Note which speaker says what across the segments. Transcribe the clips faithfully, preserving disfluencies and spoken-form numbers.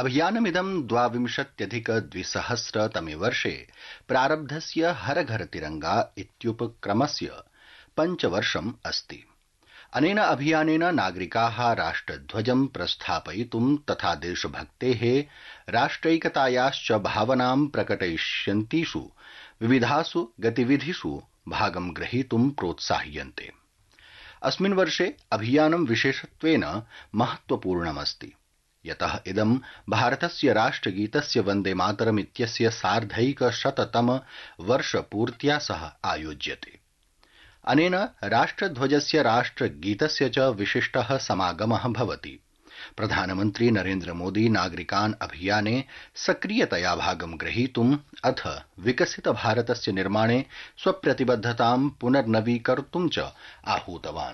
Speaker 1: अभियानमिदं द्वाविंशत्यधिकद्विसहस्रतमे वर्षे प्रारब्धस्य हर घर तिरंगा इत्युपक्रमस्य पञ्चवर्षम् अस्ति। अनेन अभियानेन नागरिकाः राष्ट्रध्वजं प्रस्थापयितुं तथा देशभक्तेः राष्ट्रैकतायाश्च भावनां प्रकटयिष्यन्तीषु विविधासु गतिविधिषु भागं ग्रहीतुं प्रोत्साह्यन्ते। अस्मिन् वर्षे अभियानं विशेषत्वेन महत्वपूर्णमस्ति, यतः इदं भारतस्य राष्ट्रगीतस्य वन्दे मातरम् इत्यस्य सार्धैकशततम वर्षपूर्त्या सह आयोज्यते। अनेन राष्ट्रध्वजस्य राष्ट्रगीतस्य च विशिष्टः समागमः भवति। प्रधानमन्त्री नरेन्द्र मोदी नागरिकान् अभियाने सक्रियतया भागं ग्रहीतुम् अथ विकसित भारतस्य निर्माणे स्वप्रतिबद्धतां पुनर्नवीकर्तुं च आहूतवान्।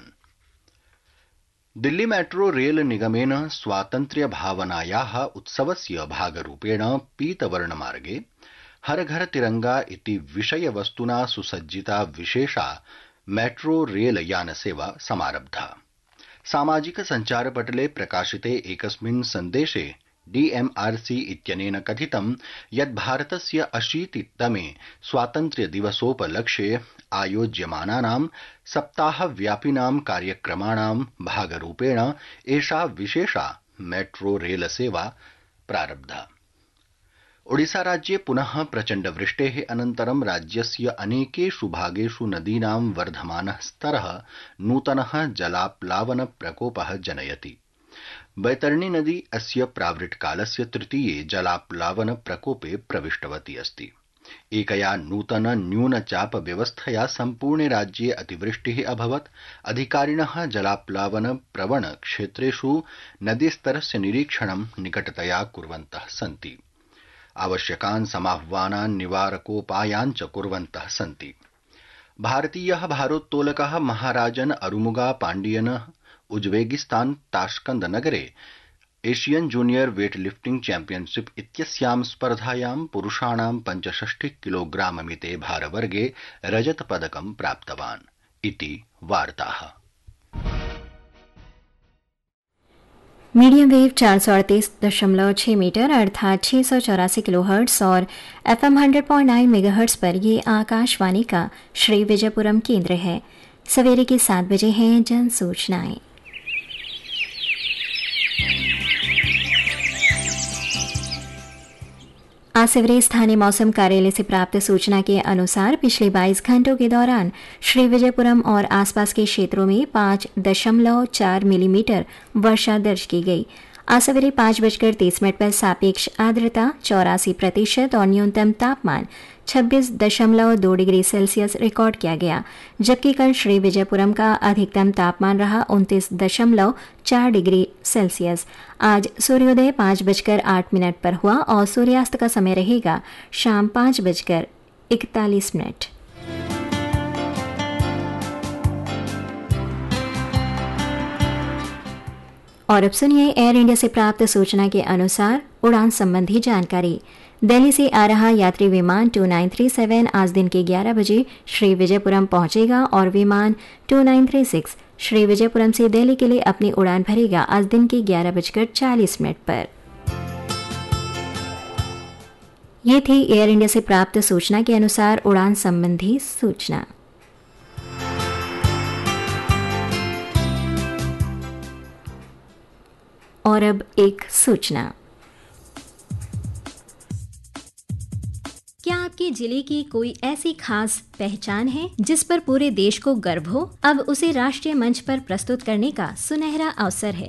Speaker 1: दिल्ली मेट्रो रेल निगमेन स्वातन्त्र्य भावनायाः उत्सवस्य भागरूपेण पीतवर्णमार्गे हर घर तिरंगा इति विषयवस्तुना सुसज्जिता विशेषा मेट्रो रेल यानसेवा समारब्धा। सामाजिक सञ्चारपटले प्रकाशिते एकस्मिन् सन्देशे डीएमआरसी इत्यनेन कथितं यत् भारतस्य अशीतितमे स्वातन्त्र्यदिवसोपलक्ष्ये आयोज्यमानानां सप्ताहव्यापिनां कार्यक्रमाणां भागरूपेण एषा विशेषा मेट्रो रेल सेवा प्रारब्धा। ओडिशा राज्ये पुनः प्रचण्डवृष्टेः अनन्तरं राज्यस्य अनेकेषु भागेषु नदीनां वर्धमानः स्तरः नूतनः जलाप्लावन प्रकोपः जनयति। बैतरणी नदी अस्य प्रावृट्कालस्य तृतीये जलाप्लावन प्रकोपे प्रविष्टवती अस्ति। एकया नूतन न्यूनचाप व्यवस्थया सम्पूर्णे राज्ये अतिवृष्टिः अभवत्। अधिकारिणः जलाप्लावन प्रवण क्षेत्रेषु नदीस्तरस्य निरीक्षणं निकटतया कुर्वन्तः सन्ति। आवश्यकान् समाह्वानान् निवारकोपायान् च कुर्वन्तः सन्ति। भारतीयः भारोत्तोलकः महाराजन अरुमुगा पाण्डियनः उज्बेकिस्तान ताश्कंद नगरे Asian junior weight lifting championship इत्यस्यां स्पर्धायां पुरुषाणां पञ्चषष्टि किलोग्राम मिते भारवर्गे रजतपदकं प्राप्तवान् इति वार्ताः।
Speaker 2: मीडियम वेव चार सौ अड़तीस दशमलव छह मीटर अर्थात छह सौ चौरासी किलो हर्ट्स और F am hundred point nine mega hertz पर ये आकाशवाणी का श्री विजयपुरम केंद्र है। सवेरे के सात बजे हैं जन सूचनाएं। आज सवेरे स्थानीय मौसम कार्यालय से प्राप्त सूचना के अनुसार पिछले बाईस घंटों के दौरान श्री विजयपुरम और आसपास के क्षेत्रों में पाँच दशमलव चार मिलीमीटर वर्षा दर्ज की गई। आज सवेरे पाँच बजकर तीस मिनट पर सापेक्ष आर्द्रता चौरासी प्रतिशत और न्यूनतम तापमान छब्बीस दशमलव दो डिग्री सेल्सियस रिकॉर्ड किया गया, जबकि कल श्री विजयपुरम का अधिकतम तापमान रहा उनतीस दशमलव चार डिग्री सेल्सियस। आज सूर्योदय पाँच बजकर आठ मिनट पर हुआ और सूर्यास्त का समय रहेगा शाम पाँच बजकर इकतालीस मिनट। और अब सुनिए एयर इंडिया से प्राप्त सूचना के अनुसार उड़ान संबंधी जानकारी। दिल्ली से आ रहा यात्री विमान दो नौ तीन सात आज दिन के ग्यारह बजे श्री विजयपुरम पहुंचेगा और विमान दो नौ तीन छह श्री विजयपुरम से दिल्ली के लिए अपनी उड़ान भरेगा आज दिन के ग्यारह बजकर चालीस मिनट पर। ये थी एयर इंडिया से प्राप्त सूचना के अनुसार उड़ान संबंधी सूचना। और अब एक सूचना। क्या आपके जिले की कोई ऐसी खास पहचान है जिस पर पूरे देश को गर्व हो? अब उसे राष्ट्रीय मंच पर प्रस्तुत करने का सुनहरा अवसर है।